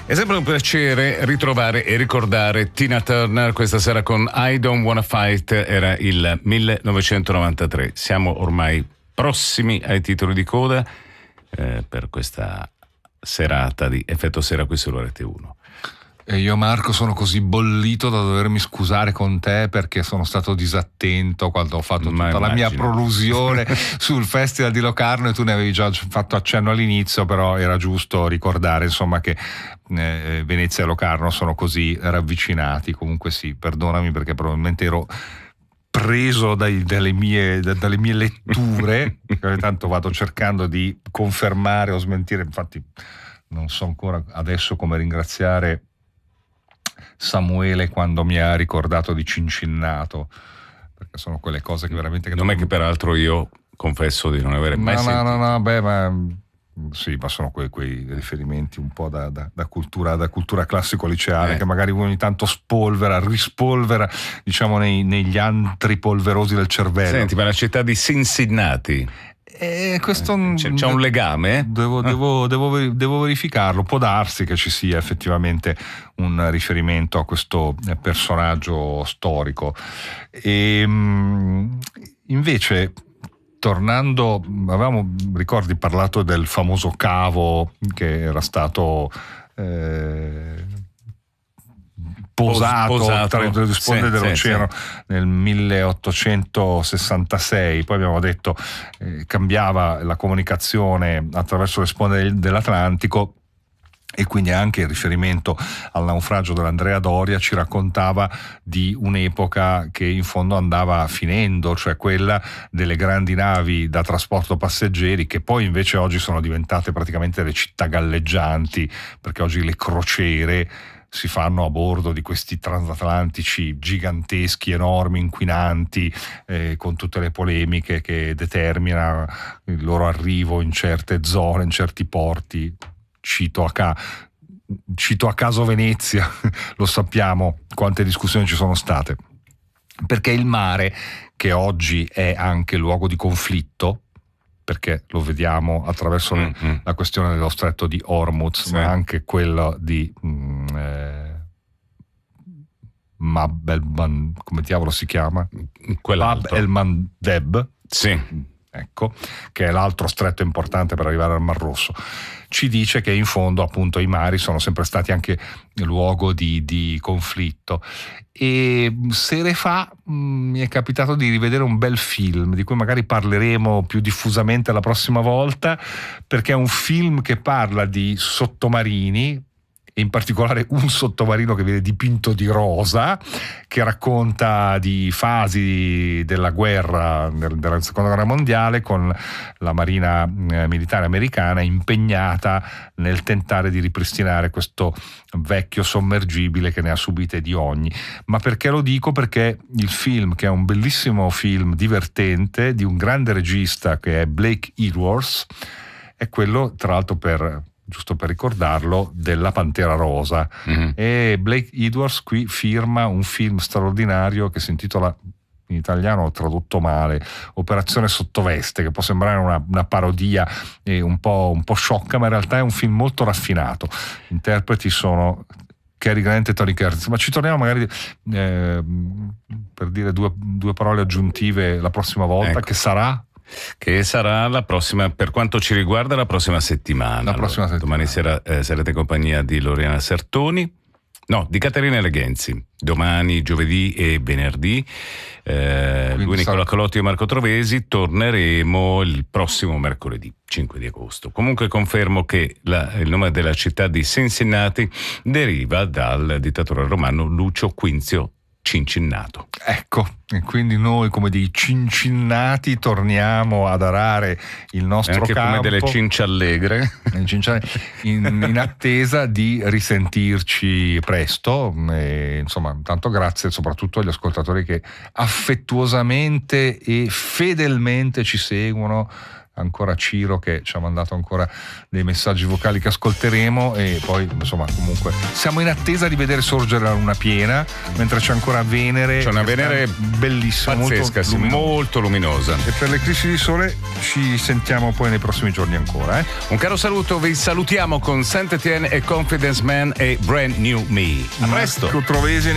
È sempre un piacere ritrovare e ricordare Tina Turner questa sera con I Don't Wanna Fight, era il 1993. Siamo ormai prossimi ai titoli di coda per questa serata di Effetto Sera qui su Rete 1. E io, Marco, sono così bollito da dovermi scusare con te perché sono stato disattento quando ho fatto tutta la mia prolusione sul Festival di Locarno, e tu ne avevi già fatto accenno all'inizio, però era giusto ricordare insomma che Venezia e Locarno sono così ravvicinati. Comunque sì, perdonami perché probabilmente ero preso dalle mie letture, tanto vado cercando di confermare o smentire, infatti non so ancora adesso come ringraziare Samuele quando mi ha ricordato di Cincinnato, perché sono quelle cose che veramente... Non è che peraltro io confesso di non avere mai sentito. No, beh, ma sì, ma sono quei riferimenti un po' da cultura classico-liceale che magari ogni tanto rispolvera, diciamo, negli antri polverosi del cervello. Senti, ma la città di Cincinnati... questo c'è un legame? Devo verificarlo. Può darsi che ci sia effettivamente un riferimento a questo personaggio storico. E invece, tornando, avevamo, ricordi, parlato del famoso cavo che era stato posato tra le due sponde dell'oceano nel 1866. Poi abbiamo detto cambiava la comunicazione attraverso le sponde dell'Atlantico, e quindi anche il riferimento al naufragio dell'Andrea Doria ci raccontava di un'epoca che in fondo andava finendo, cioè quella delle grandi navi da trasporto passeggeri, che poi invece oggi sono diventate praticamente le città galleggianti, perché oggi le crociere si fanno a bordo di questi transatlantici giganteschi, enormi, inquinanti, con tutte le polemiche che determina il loro arrivo in certe zone, in certi porti. Cito a caso Venezia, lo sappiamo quante discussioni ci sono state, perché il mare, che oggi è anche luogo di conflitto, perché lo vediamo attraverso la questione dello stretto di Hormuz, ma anche quello di come diavolo si chiama? Bab el-Mandeb. Sì. Ecco, che è l'altro stretto importante per arrivare al Mar Rosso, ci dice che in fondo appunto i mari sono sempre stati anche luogo di conflitto. E sere fa mi è capitato di rivedere un bel film di cui magari parleremo più diffusamente la prossima volta, perché è un film che parla di sottomarini, e in particolare un sottomarino che viene dipinto di rosa, che racconta di fasi della guerra, della seconda guerra mondiale, con la marina militare americana impegnata nel tentare di ripristinare questo vecchio sommergibile che ne ha subite di ogni. Ma perché lo dico? Perché il film, che è un bellissimo film divertente di un grande regista che è Blake Edwards, è quello, tra l'altro, giusto per ricordarlo, della Pantera Rosa. E Blake Edwards qui firma un film straordinario che si intitola, in italiano ho tradotto male, Operazione Sottoveste, che può sembrare una parodia e un po' sciocca, ma in realtà è un film molto raffinato. Interpreti sono Cary Grant e Tony Curtis, ma ci torniamo magari per dire due parole aggiuntive la prossima volta, ecco. Che sarà la prossima, per quanto ci riguarda, la prossima settimana. Domani sera sarete in compagnia di Loriana Sertoni, di Caterina Leghenzi, domani, giovedì e venerdì, lui, Nicola Colotti e Marco Trovesi. Torneremo il prossimo mercoledì 5 di agosto. Comunque confermo che il nome della città di Cincinnati deriva dal dittatore romano Lucio Quinzio Cincinnato. Ecco, e quindi noi come dei Cincinnati torniamo ad arare il nostro campo, come delle cinciallegre, in attesa di risentirci presto. E, insomma, tanto grazie soprattutto agli ascoltatori che affettuosamente e fedelmente ci seguono ancora Ciro che ci ha mandato ancora dei messaggi vocali che ascolteremo, e poi insomma comunque siamo in attesa di vedere sorgere la luna piena, mentre c'è ancora Venere. C'è una Venere bellissima, pazzesca, molto luminosa. E per l'eclissi di sole ci sentiamo poi nei prossimi giorni ancora. Un caro saluto, vi salutiamo con Saint Etienne e Confidence Man e Brand New Me. A presto. Trovesi